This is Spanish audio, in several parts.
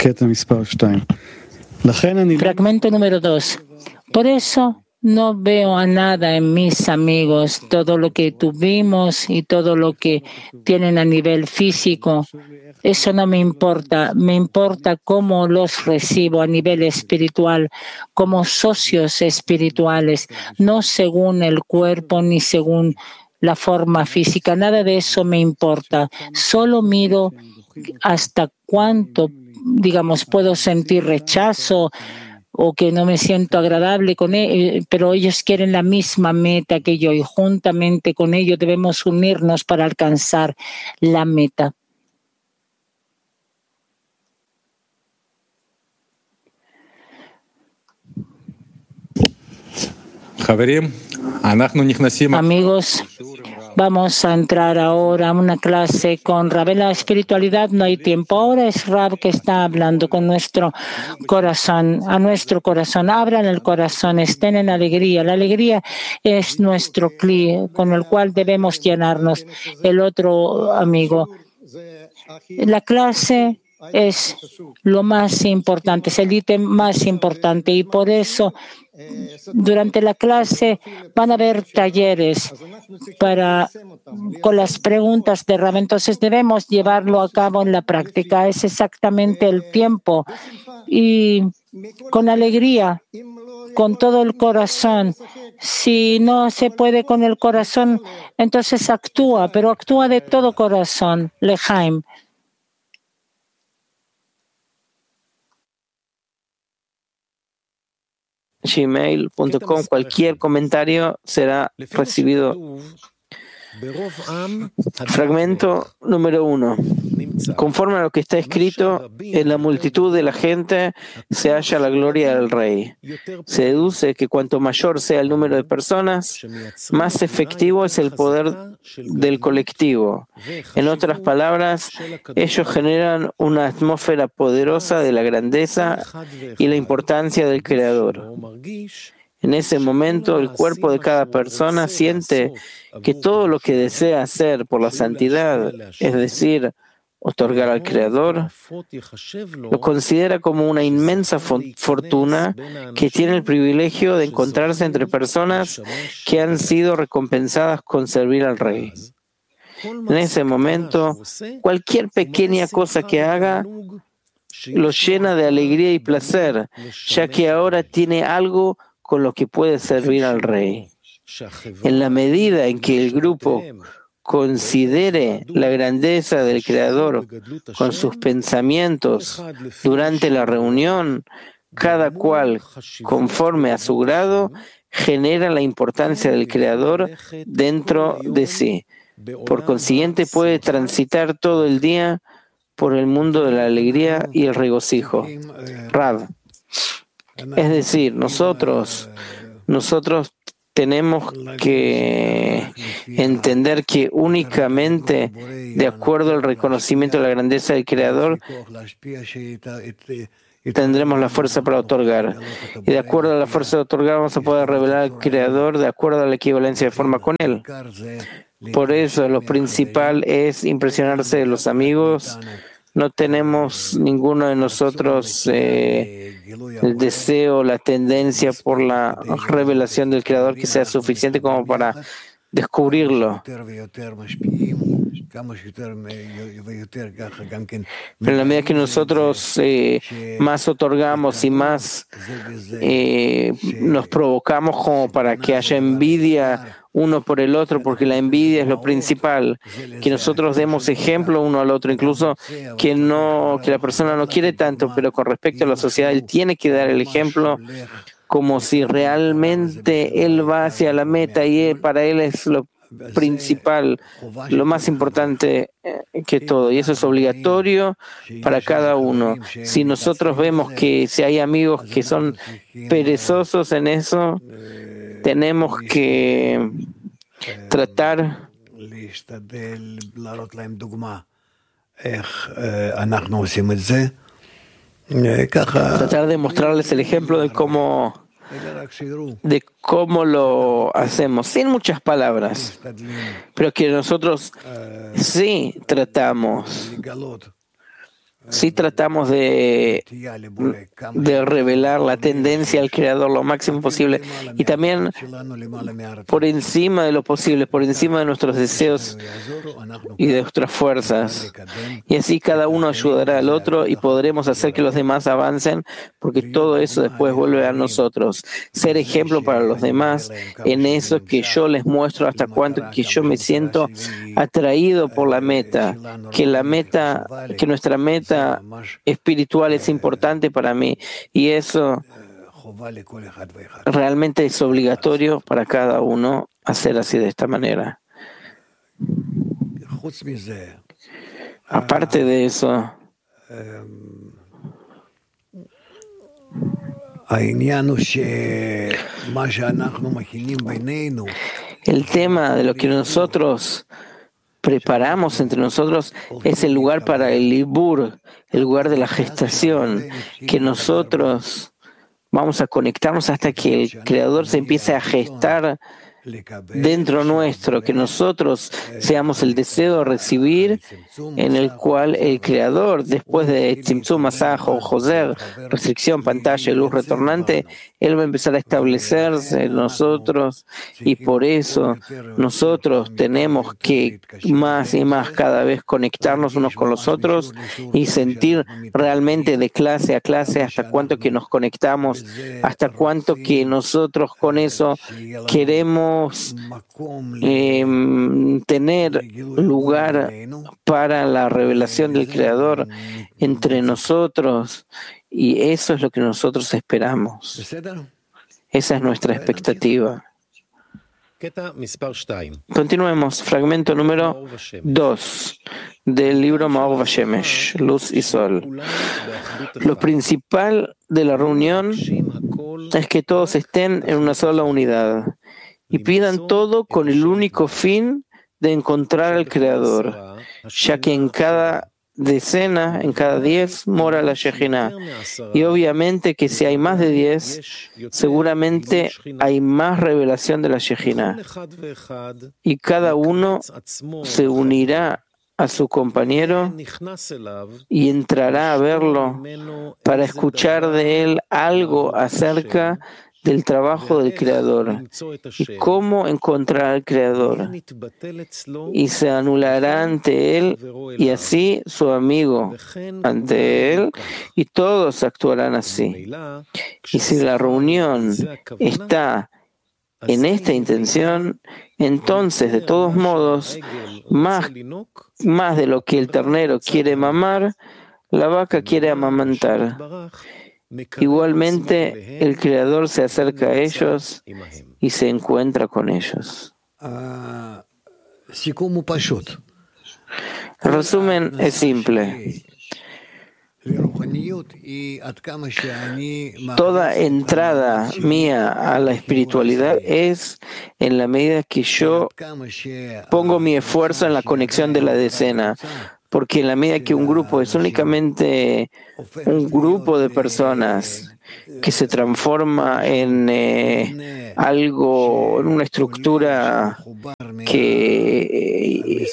Fragmento número 2. Por eso no veo a nada en mis amigos, todo lo que tuvimos y todo lo que tienen a nivel físico. Eso no me importa. Me importa cómo los recibo a nivel espiritual, como socios espirituales, no según el cuerpo ni según la forma física. Nada de eso me importa. Solo miro hasta cuánto, puedo sentir rechazo o que no me siento agradable con ellos, pero ellos quieren la misma meta que yo y juntamente con ellos debemos unirnos para alcanzar la meta. Amigos, vamos a entrar ahora a una clase con Rab. En la espiritualidad no hay tiempo. Ahora es Rab que está hablando con nuestro corazón, a nuestro corazón. Abran el corazón, estén en alegría. La alegría es nuestro cli con el cual debemos llenarnos. El otro amigo. La clase es lo más importante, es el ítem más importante y por eso durante la clase van a haber talleres con las preguntas de Rab. Entonces debemos llevarlo a cabo en la práctica. Es exactamente el tiempo y con alegría, con todo el corazón. Si no se puede con el corazón, entonces actúa, pero actúa de todo corazón. Lejaim. gmail.com. Cualquier comentario será recibido. Fragmento número 1. Conforme a lo que está escrito, en la multitud de la gente se halla la gloria del Rey. Se deduce que cuanto mayor sea el número de personas, más efectivo es el poder del colectivo. En otras palabras, ellos generan una atmósfera poderosa de la grandeza y la importancia del Creador. En ese momento, el cuerpo de cada persona siente que todo lo que desea hacer por la santidad, es decir, otorgar al Creador, lo considera como una inmensa fortuna que tiene el privilegio de encontrarse entre personas que han sido recompensadas con servir al Rey. En ese momento, cualquier pequeña cosa que haga lo llena de alegría y placer, ya que ahora tiene algo con lo que puede servir al Rey. En la medida en que el grupo considere la grandeza del Creador con sus pensamientos durante la reunión, cada cual, conforme a su grado, genera la importancia del Creador dentro de sí. Por consiguiente, puede transitar todo el día por el mundo de la alegría y el regocijo. Rab. Es decir, nosotros tenemos que entender que únicamente de acuerdo al reconocimiento de la grandeza del Creador tendremos la fuerza para otorgar. Y de acuerdo a la fuerza de otorgar vamos a poder revelar al Creador de acuerdo a la equivalencia de forma con Él. Por eso lo principal es impresionarse de los amigos. No tenemos ninguno de nosotros el deseo, la tendencia por la revelación del Creador que sea suficiente como para descubrirlo. Pero en la medida que nosotros más otorgamos y más nos provocamos como para que haya envidia uno por el otro, porque la envidia es lo principal, que nosotros demos ejemplo uno al otro, incluso que la persona no quiere tanto, pero con respecto a la sociedad, él tiene que dar el ejemplo como si realmente él va hacia la meta y para él es lo principal, lo más importante que todo, y eso es obligatorio para cada uno. Si nosotros vemos que si hay amigos que son perezosos en eso, tenemos que tratar de mostrarles el ejemplo de cómo lo hacemos, sin muchas palabras, pero que nosotros sí tratamos sí tratamos de revelar la tendencia al Creador lo máximo posible y también por encima de lo posible, por encima de nuestros deseos y de nuestras fuerzas. Y así cada uno ayudará al otro y podremos hacer que los demás avancen, porque todo eso después vuelve a nosotros. Ser ejemplo para los demás en eso que yo les muestro hasta cuánto que yo me siento atraído por la meta, que nuestra meta espiritual es importante para mí, y eso realmente es obligatorio para cada uno hacer así de esta manera. Aparte de eso, el tema de lo que nosotros preparamos entre nosotros es el lugar para el Ibur, el lugar de la gestación, que nosotros vamos a conectarnos hasta que el Creador se empiece a gestar dentro nuestro, que nosotros seamos el deseo de recibir, en el cual el Creador, después de Tzimtzum, Masaj o Joser, restricción, pantalla y luz retornante, Él va a empezar a establecerse en nosotros, y por eso nosotros tenemos que más y más cada vez conectarnos unos con los otros y sentir realmente de clase a clase hasta cuánto que nos conectamos, hasta cuánto que nosotros con eso queremos tener lugar para la revelación del Creador entre nosotros, y eso es lo que nosotros esperamos. Esa es nuestra expectativa. Continuemos, fragmento número 2 del libro Maor Vashemesh, Luz y Sol. Lo principal de la reunión es que todos estén en una sola unidad y pidan todo con el único fin de encontrar al Creador, ya que en cada decena, en cada 10, mora la Shejina. Y obviamente que si hay más de 10, seguramente hay más revelación de la Shejina. Y cada uno se unirá a su compañero y entrará a verlo para escuchar de él algo acerca del trabajo del Creador y cómo encontrar al Creador, y se anulará ante él y así su amigo ante él, y todos actuarán así. Y si la reunión está en esta intención, entonces de todos modos, más de lo que el ternero quiere mamar, la vaca quiere amamantar. Igualmente, el Creador se acerca a ellos y se encuentra con ellos. El resumen es simple. Toda entrada mía a la espiritualidad es en la medida que yo pongo mi esfuerzo en la conexión de la decena. Porque en la medida que un grupo es únicamente un grupo de personas que se transforma en algo, en una estructura que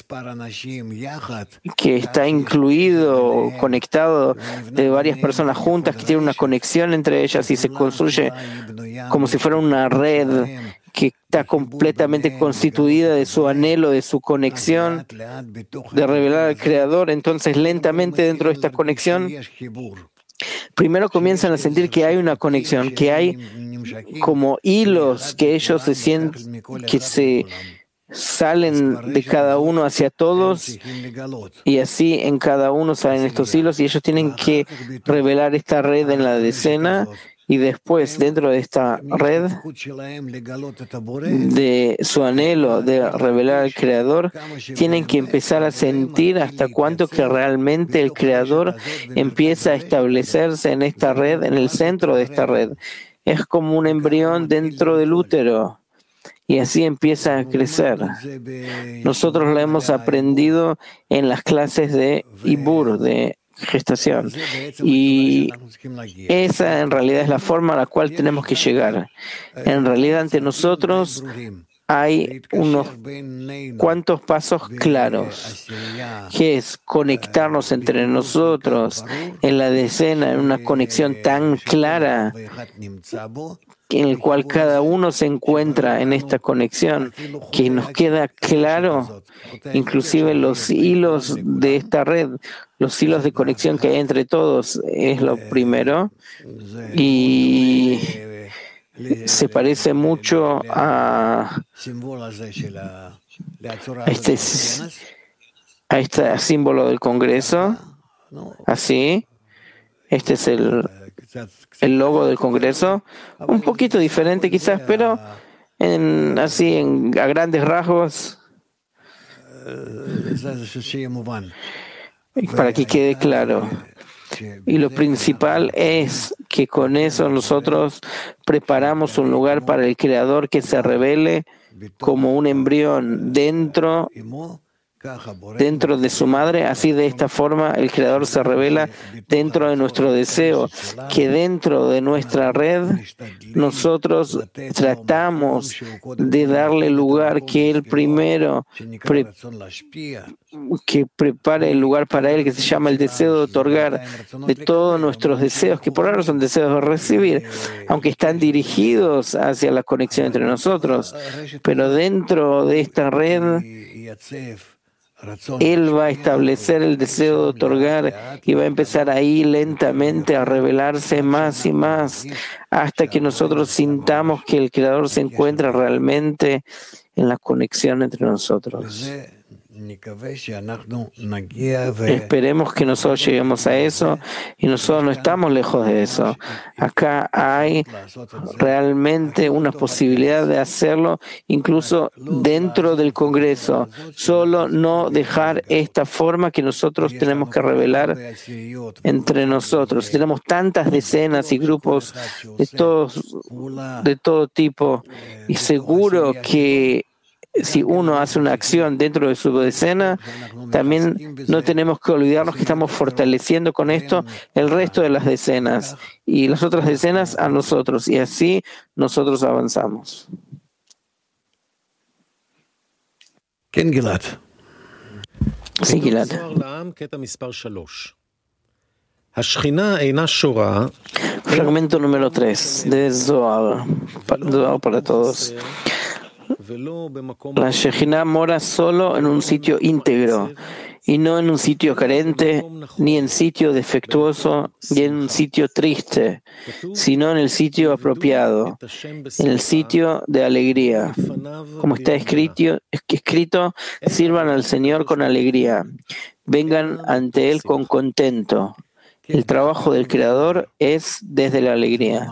está incluido, conectado de varias personas juntas, que tienen una conexión entre ellas y se construye como si fuera una red que está completamente constituida de su anhelo, de su conexión, de revelar al Creador. Entonces, lentamente dentro de esta conexión, primero comienzan a sentir que hay una conexión, que hay como hilos que ellos se sienten, que se salen de cada uno hacia todos, y así en cada uno salen estos hilos, y ellos tienen que revelar esta red en la decena. Y después, dentro de esta red de su anhelo de revelar al Creador, tienen que empezar a sentir hasta cuánto que realmente el Creador empieza a establecerse en esta red, en el centro de esta red. Es como un embrión dentro del útero, y así empieza a crecer. Nosotros lo hemos aprendido en las clases de Ibur, de gestación, y esa en realidad es la forma a la cual tenemos que llegar. En realidad ante nosotros hay unos cuantos pasos claros, que es conectarnos entre nosotros en la decena, en una conexión tan clara en el cual cada uno se encuentra en esta conexión, que nos queda claro, inclusive los hilos de esta red, los hilos de conexión que hay entre todos, es lo primero, y se parece mucho este, a este símbolo del Congreso, así, este es el logo del Congreso, un poquito diferente quizás, pero a grandes rasgos, para que quede claro. Y lo principal es que con eso nosotros preparamos un lugar para el Creador que se revele como un embrión dentro de su madre. Así, de esta forma el Creador se revela dentro de nuestro deseo, que dentro de nuestra red nosotros tratamos de darle lugar, que Él primero que prepare el lugar para Él, que se llama el deseo de otorgar de todos nuestros deseos, que por ahora son deseos de recibir, aunque están dirigidos hacia la conexión entre nosotros, pero dentro de esta red Él va a establecer el deseo de otorgar y va a empezar ahí lentamente a revelarse más y más hasta que nosotros sintamos que el Creador se encuentra realmente en la conexión entre nosotros. Esperemos que nosotros lleguemos a eso, y nosotros no estamos lejos de eso. Acá hay realmente una posibilidad de hacerlo incluso dentro del Congreso, solo no dejar esta forma que nosotros tenemos que revelar entre nosotros. Tenemos tantas decenas y grupos de todo tipo, y seguro que si uno hace una acción dentro de su decena, también no tenemos que olvidarnos que estamos fortaleciendo con esto el resto de las decenas y las otras decenas a nosotros, y así nosotros avanzamos. Sí, Gilad. Fragmento número 3 de Zohar para todos. La Shejina mora solo en un sitio íntegro, y no en un sitio carente, ni en sitio defectuoso, ni en un sitio triste, sino en el sitio apropiado, en el sitio de alegría. Como está escrito, sirvan al Señor con alegría, vengan ante Él con contento. El trabajo del Creador es desde la alegría.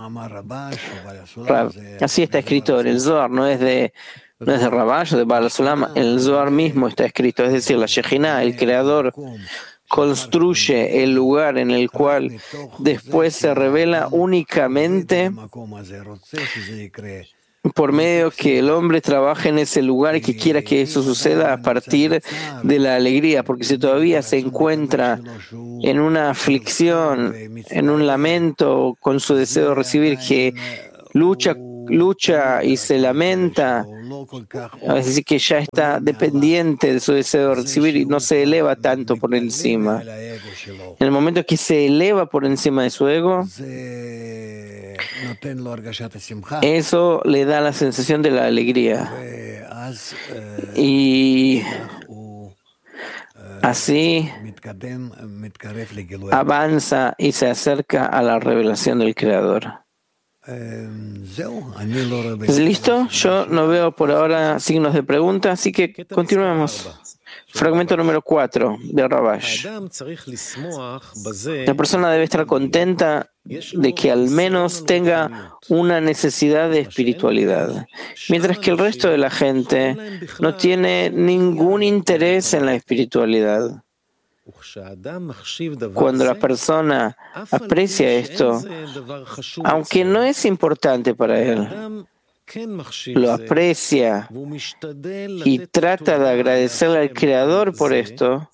Así está escrito en el Zohar, no es de Rabash o de Baal Sulam, en el Zohar mismo está escrito, es decir, la Shejina, el Creador, construye el lugar en el cual después se revela únicamente por medio que el hombre trabaje en ese lugar y que quiera que eso suceda a partir de la alegría, porque si todavía se encuentra en una aflicción, en un lamento con su deseo de recibir, que lucha y se lamenta, es decir, que ya está dependiente de su deseo de recibir y no se eleva tanto por encima. En el momento que se eleva por encima de su ego, eso le da la sensación de la alegría. Y así avanza y se acerca a la revelación del Creador. ¿Listo? Yo no veo por ahora signos de pregunta, así que continuemos. Fragmento número 4 de Rabash. La persona debe estar contenta de que al menos tenga una necesidad de espiritualidad, mientras que el resto de la gente no tiene ningún interés en la espiritualidad. Cuando la persona aprecia esto, aunque no es importante para él, lo aprecia y trata de agradecerle al Creador por esto,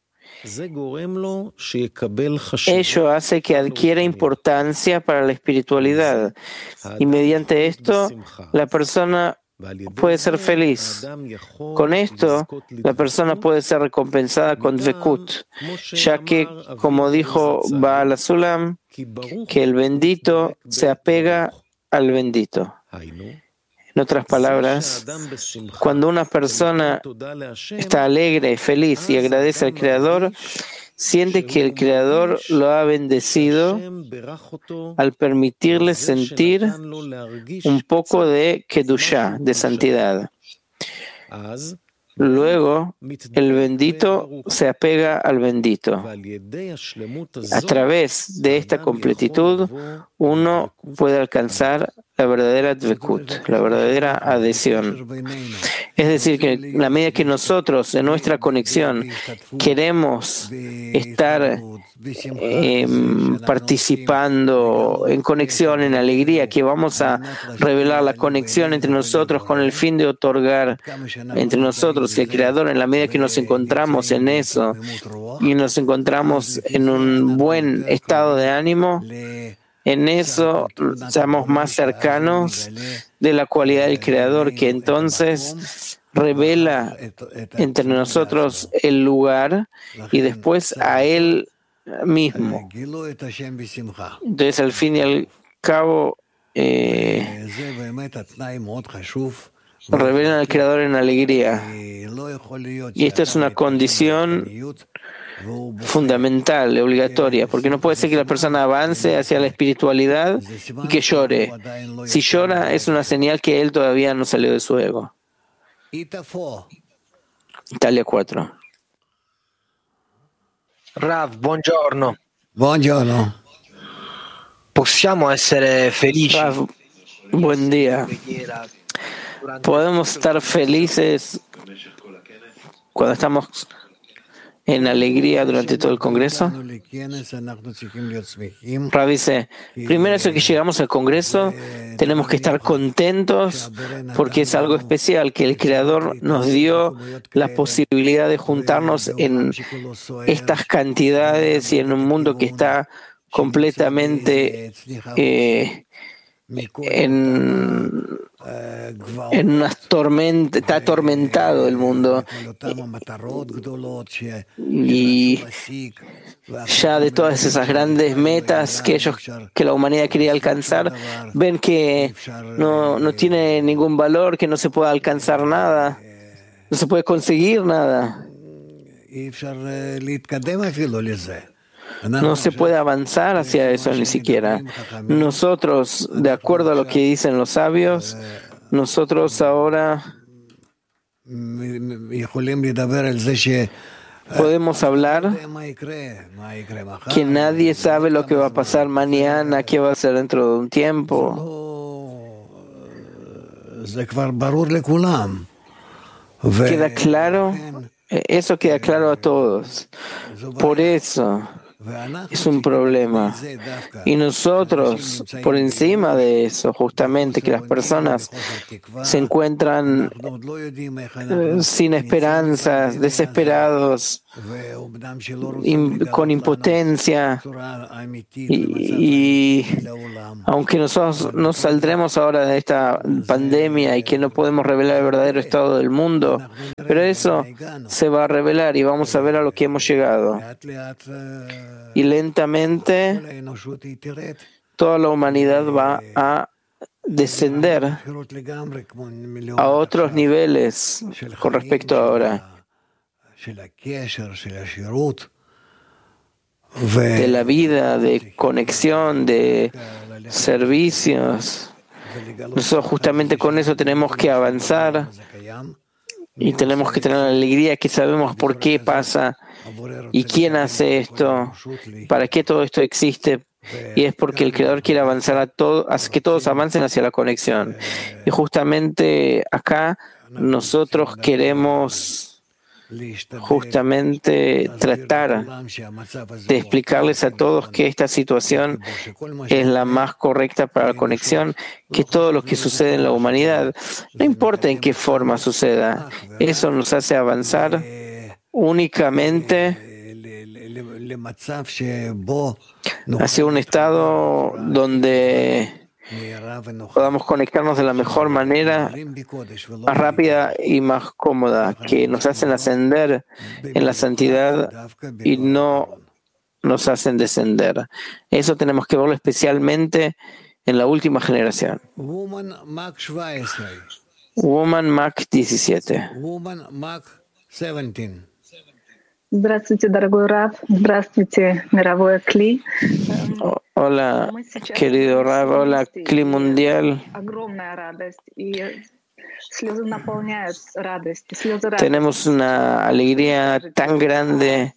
ello hace que adquiera importancia para la espiritualidad, y mediante esto la persona puede ser feliz. Con esto, la persona puede ser recompensada con Dvekut, ya que, como dijo Baal HaSulam, que el bendito se apega al bendito. En otras palabras, cuando una persona está alegre, feliz y agradece al Creador, siente que el Creador lo ha bendecido al permitirle sentir un poco de Kedushá, de santidad. Luego, el bendito se apega al bendito. A través de esta completitud, uno puede alcanzar la verdadera dvekut, la verdadera adhesión. Es decir, que en la medida que nosotros, en nuestra conexión, queremos estar participando en conexión, en alegría, que vamos a revelar la conexión entre nosotros con el fin de otorgar entre nosotros y el Creador, en la medida que nos encontramos en eso y nos encontramos en un buen estado de ánimo, en eso estamos más cercanos de la cualidad del Creador, que entonces revela entre nosotros el lugar y después a Él mismo. Entonces, al fin y al cabo, revelan al Creador en alegría. Y esta es una condición fundamental, obligatoria, porque no puede ser que la persona avance hacia la espiritualidad y que llore. Si llora, es una señal que él todavía no salió de su ego. Italia 4. Rav, buongiorno. Buongiorno. Possiamo essere felici? Rav, buen día. Podemos estar felices cuando estamos en alegría durante todo el Congreso. Rav dice, primero eso que llegamos al Congreso, tenemos que estar contentos porque es algo especial que el Creador nos dio la posibilidad de juntarnos en estas cantidades y en un mundo que está completamente en una tormenta, está atormentado el mundo, y ya de todas esas grandes metas que la humanidad quería alcanzar, ven que no tiene ningún valor, que no se puede alcanzar nada, no se puede conseguir nada. No se puede avanzar hacia eso ni siquiera. Nosotros, de acuerdo a lo que dicen los sabios, nosotros ahora podemos hablar que nadie sabe lo que va a pasar mañana, qué va a ser dentro de un tiempo. Queda claro, eso queda claro a todos. Por eso es un problema. Y nosotros, por encima de eso, justamente, que las personas se encuentran sin esperanzas, desesperados, con impotencia, y aunque nosotros no saldremos ahora de esta pandemia y que no podemos revelar el verdadero estado del mundo, pero eso se va a revelar y vamos a ver a lo que hemos llegado. Y lentamente toda la humanidad va a descender a otros niveles con respecto a ahora, de la vida, de conexión, de servicios. Nosotros justamente con eso tenemos que avanzar y tenemos que tener la alegría que sabemos por qué pasa y quién hace esto, para qué todo esto existe. Y es porque el Creador quiere avanzar hace que todos avancen hacia la conexión. Y justamente acá nosotros queremos justamente tratar de explicarles a todos que esta situación es la más correcta para la conexión, que todo lo que sucede en la humanidad, no importa en qué forma suceda, eso nos hace avanzar únicamente hacia un estado donde podamos conectarnos de la mejor manera, más rápida y más cómoda, que nos hacen ascender en la santidad y no nos hacen descender. Eso tenemos que verlo especialmente en la última generación. Woman Mac 17. Здравствуйте, дорогой Рав. Здравствуйте, мировое Кли. Hola, querido Rav. Hola, Kli Mundial. Tenemos una alegría tan grande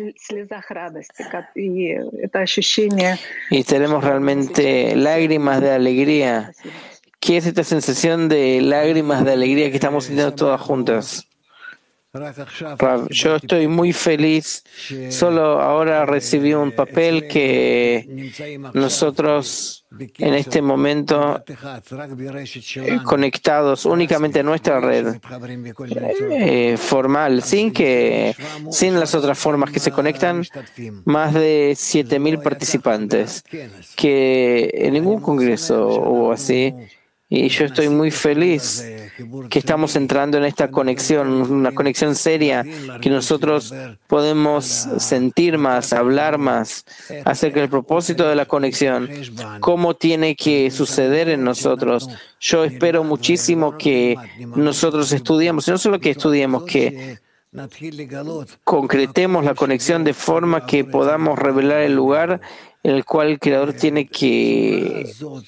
y tenemos realmente lágrimas de alegría. ¿Qué es esta sensación de lágrimas de alegría que estamos sintiendo todas juntas? Rav, yo estoy muy feliz. Solo ahora recibí un papel que nosotros en este momento conectados únicamente a nuestra red formal, sin las otras formas que se conectan, más de 7,000 participantes, que en ningún congreso hubo así. Y yo estoy muy feliz que estamos entrando en esta conexión, una conexión seria, que nosotros podemos sentir más, hablar más acerca del propósito de la conexión, cómo tiene que suceder en nosotros. Yo espero muchísimo que nosotros estudiemos, y no solo que estudiemos, que concretemos la conexión de forma que podamos revelar el lugar en el cual el Creador tiene que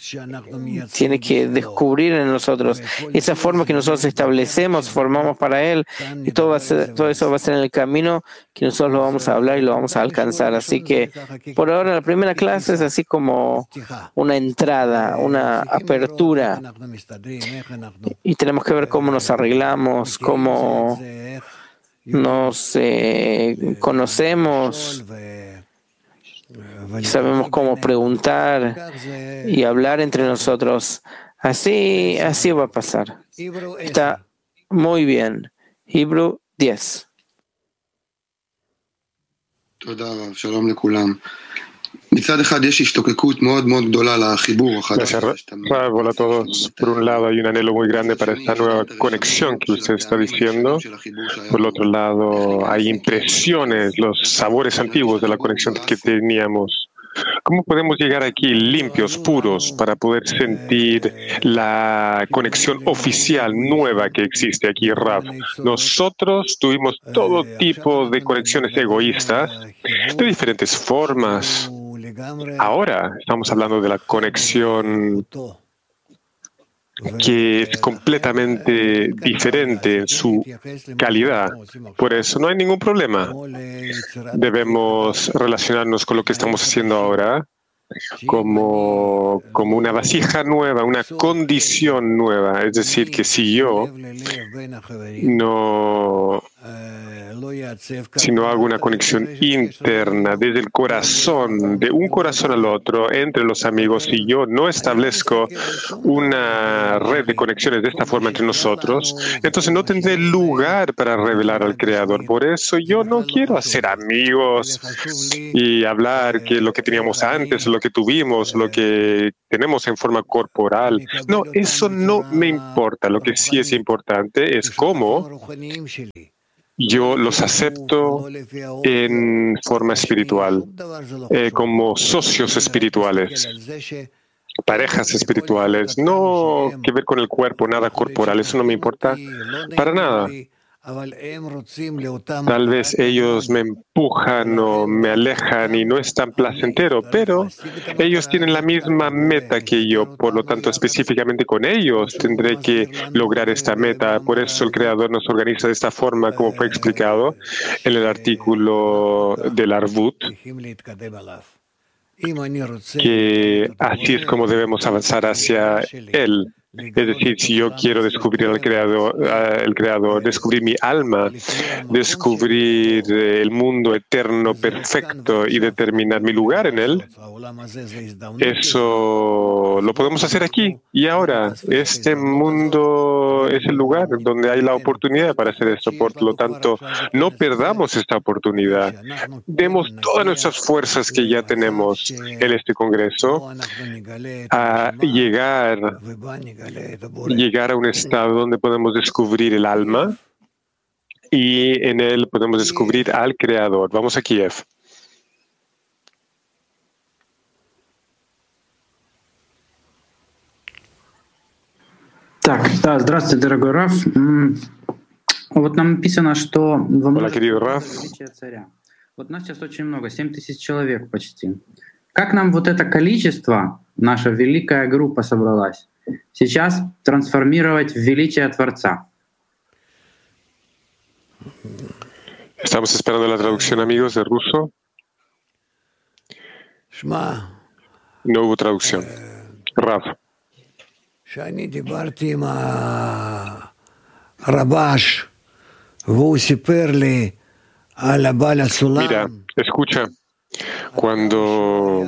descubrir en nosotros. Esa forma que nosotros establecemos, formamos para Él, y todo eso va a ser en el camino que nosotros lo vamos a hablar y lo vamos a alcanzar. Así que por ahora la primera clase es así como una entrada, una apertura, y tenemos que ver cómo nos arreglamos, cómo nos conocemos, y sabemos cómo preguntar y hablar entre nosotros. Así va a pasar. Está muy bien. Hebrew 10. Gracias, Rav. Hola a todos. Por un lado, hay un anhelo muy grande para esta nueva conexión que usted está diciendo. Por el otro lado, hay impresiones, los sabores antiguos de la conexión que teníamos. ¿Cómo podemos llegar aquí limpios, puros, para poder sentir la conexión oficial nueva que existe aquí, Rav? Nosotros tuvimos todo tipo de conexiones egoístas de diferentes formas. Ahora estamos hablando de la conexión que es completamente diferente en su calidad. Por eso no hay ningún problema. Debemos relacionarnos con lo que estamos haciendo ahora como una vasija nueva, una condición nueva. Es decir, que si no hago una conexión interna desde el corazón, de un corazón al otro, entre los amigos, y yo no establezco una red de conexiones de esta forma entre nosotros, entonces no tendré lugar para revelar al Creador. Por eso yo no quiero hacer amigos y hablar que lo que teníamos antes, lo que tuvimos, lo que tenemos en forma corporal. No, eso no me importa. Lo que sí es importante es cómo yo los acepto en forma espiritual, como socios espirituales, parejas espirituales, no que ver con el cuerpo, nada corporal, eso no me importa para nada. Tal vez ellos me empujan o me alejan y no es tan placentero, pero ellos tienen la misma meta que yo, por lo tanto, específicamente con ellos tendré que lograr esta meta. Por eso el Creador nos organiza de esta forma, como fue explicado en el artículo del Arvut, que así es como debemos avanzar hacia Él. Es decir, si yo quiero descubrir al Creador, descubrir mi alma, descubrir el mundo eterno, perfecto y determinar mi lugar en él, eso lo podemos hacer aquí y ahora. Este mundo es el lugar donde hay la oportunidad para hacer esto. Por lo tanto, no perdamos esta oportunidad. Demos todas nuestras fuerzas que ya tenemos en este Congreso a llegar a un estado donde podemos descubrir el alma y en él podemos descubrir al Creador. Vamos a Kiev. Здравствуйте, дорогой Раф. Вот нам написано, что во Hola, querido Raf. царя. Вот нас сейчас очень много, 7000 человек почти. Как нам вот это количество, наша великая группа собралась, сейчас трансформировать в величие Творца? Estamos esperando la traducción, amigos, de ruso. No hubo traducción. Raf. Mira, escucha, cuando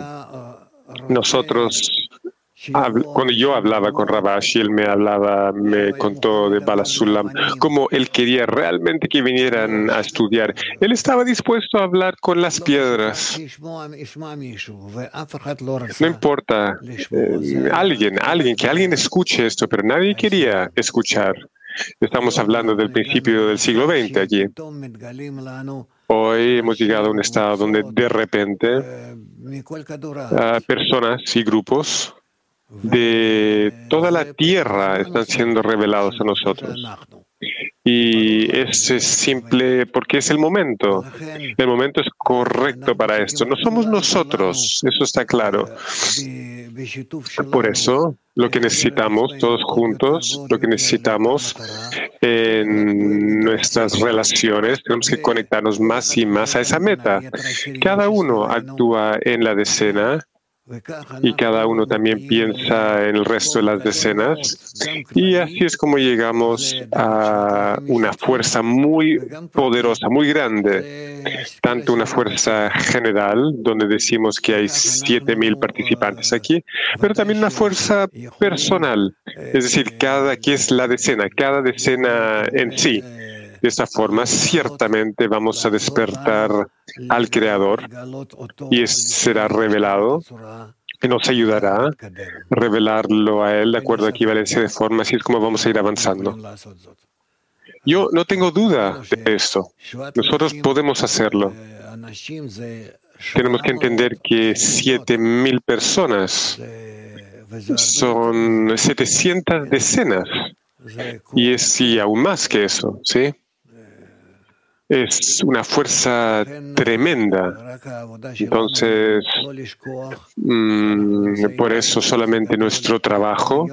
yo hablaba con Rabash y él me contó de Bala Sulam, cómo él quería realmente que vinieran a estudiar. Él estaba dispuesto a hablar con las piedras. No importa, que alguien escuche esto, pero nadie quería escuchar. Estamos hablando del principio del siglo XX aquí. Hoy hemos llegado a un estado donde de repente personas y grupos de toda la tierra están siendo revelados a nosotros. Y es simple porque es el momento. El momento es correcto para esto. No somos nosotros, eso está claro. Por eso, lo que necesitamos todos juntos, lo que necesitamos en nuestras relaciones, tenemos que conectarnos más y más a esa meta. Cada uno actúa en la decena y cada uno también piensa en el resto de las decenas. Y así es como llegamos a una fuerza muy poderosa, muy grande. Tanto una fuerza general, donde decimos que hay 7,000 participantes aquí, pero también una fuerza personal. Es decir, que es la decena, cada decena en sí. De esta forma, ciertamente vamos a despertar al Creador y será revelado, que nos ayudará a revelarlo a Él de acuerdo a equivalencia de forma, así es como vamos a ir avanzando. Yo no tengo duda de esto. Nosotros podemos hacerlo. Tenemos que entender que 7,000 personas son 700 decenas. Y es aún más que eso, ¿sí? Es una fuerza tremenda. Entonces, por eso solamente nuestro trabajo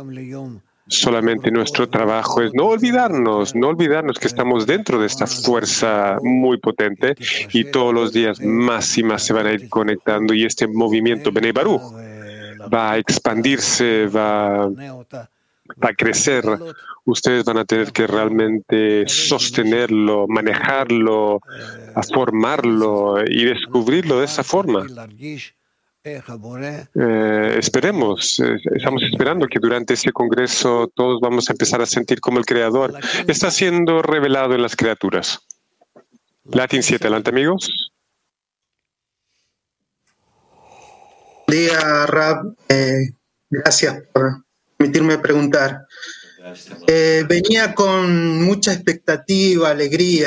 es no olvidarnos que estamos dentro de esta fuerza muy potente y todos los días más y más se van a ir conectando y este movimiento Bnei Baruch va a expandirse, va a crecer. Ustedes van a tener que realmente sostenerlo, manejarlo, a formarlo y descubrirlo de esa forma. Estamos esperando que durante este congreso todos vamos a empezar a sentir como el Creador está siendo revelado en las criaturas. Latin 7, adelante, amigos. Buen día, Rab. Gracias por permitirme preguntar. Venía con mucha expectativa, alegría.